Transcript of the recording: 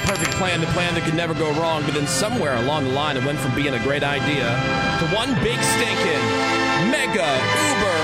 perfect plan, the plan that could never go wrong, but then somewhere along the line it went from being a great idea to one big stinking mega uber